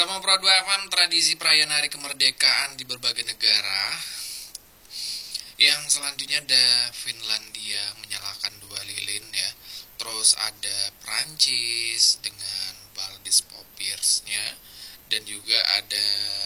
Teman Pro 2 FM, tradisi perayaan hari kemerdekaan di berbagai negara. Yang selanjutnya ada Finlandia menyalakan 2 lilin ya. Terus ada Prancis dengan Valdis Popiersnya. Dan juga ada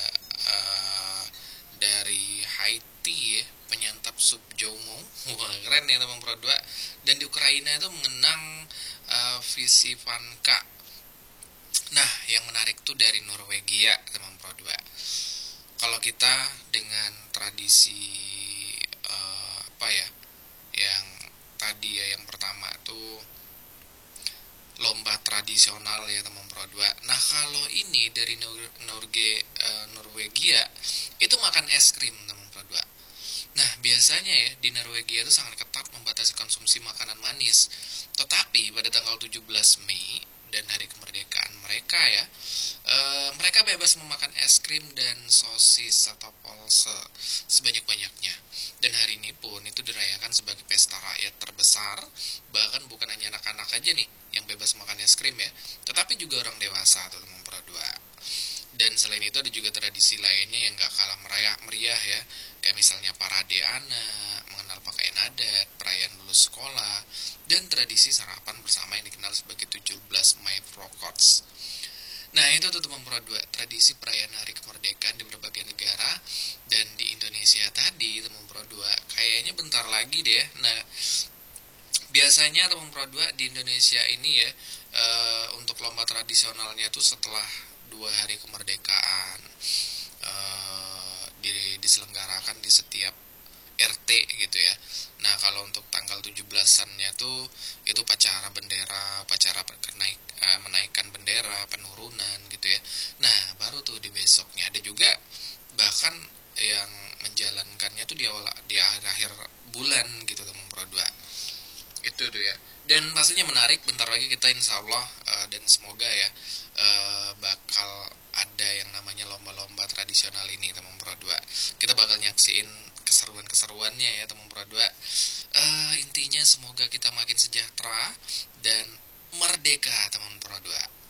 dari Haiti ya, penyantap sup Jomo. Wah, keren ya teman Pro 2. Dan di Ukraina itu mengenang Visivanka. Nah, yang menarik tuh dari Norwegia, teman Pro 2. Kalau kita dengan tradisi apa ya? Yang tadi ya, yang pertama tuh lomba tradisional ya teman Pro 2. Nah, kalau ini dari Norwegia itu makan es krim teman Pro 2. Nah, biasanya ya di Norwegia itu sangat ketat membatasi konsumsi makanan manis. Tetapi pada tanggal 17 Mei dan hari kemerdekaan mereka ya, mereka bebas memakan es krim dan sosis atau polse sebanyak-banyaknya. Dan hari ini pun itu dirayakan sebagai pesta rakyat terbesar. Bahkan bukan hanya anak-anak aja nih yang bebas makan es krim ya, tetapi juga orang dewasa atau teman Pro 2. Dan selain itu ada juga tradisi lainnya yang gak kalah meriah ya, kayak misalnya parade anak, mengenal pakaian adat, perayaan lulus sekolah, dan tradisi sarapan bersama yang dikenal sebagai 17 Mei Frokots. Nah, itu tuh teman Pro 2, tradisi perayaan hari kemerdekaan di berbagai negara. Dan di Indonesia tadi teman Pro 2, kayaknya bentar lagi deh. Nah, biasanya teman Pro 2 di Indonesia ini ya, untuk lomba tradisionalnya tuh setelah 2 hari kemerdekaan diselenggarakan di setiap RT gitu ya. Nah, kalau untuk tanggal 17-annya tuh itu upacara bendera, upacara menaikkan bendera, penurunan gitu ya. Nah, baru tuh di besoknya ada juga bahkan yang menjalankannya tuh di akhir bulan gitu teman Pro 2. Itu tuh ya. Dan pastinya menarik, bentar lagi kita insya Allah dan semoga ya bakal ada yang namanya lomba-lomba tradisional ini teman Pro 2. Kita bakal nyaksiin keseruan-keseruannya ya teman Pro 2. Intinya semoga kita makin sejahtera dan merdeka teman Pro 2.